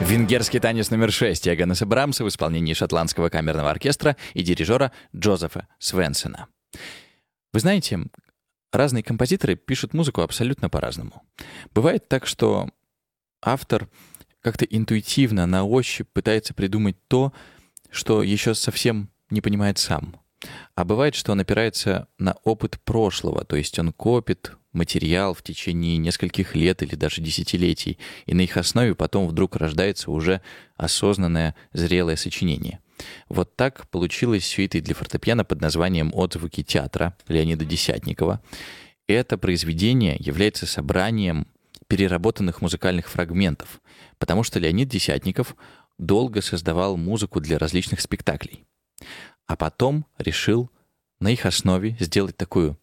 Венгерский танец номер 6 Иоганнеса Брамса в исполнении шотландского камерного оркестра и дирижера Джозефа Свенсона. Вы знаете, разные композиторы пишут музыку абсолютно по-разному. Бывает так, что автор как-то интуитивно, на ощупь пытается придумать то, что еще совсем не понимает сам. А бывает, что он опирается на опыт прошлого, то есть он копит материал в течение нескольких лет или даже десятилетий, и на их основе потом вдруг рождается уже осознанное, зрелое сочинение. Вот так получилось с сюитой для фортепиано под названием «Отзвуки театра» Леонида Десятникова. Это произведение является собранием переработанных музыкальных фрагментов, потому что Леонид Десятников долго создавал музыку для различных спектаклей. А потом решил на их основе сделать такую